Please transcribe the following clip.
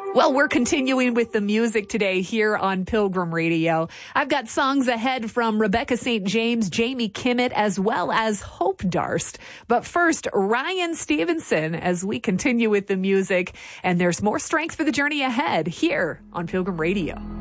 Well, we're continuing with the music today here on Pilgrim Radio. I've got songs ahead from Rebecca St. James, Jamie Kimmett, as well as Hope Darst. But first, Ryan Stevenson as we continue with the music. And there's more strength for the journey ahead here on Pilgrim Radio.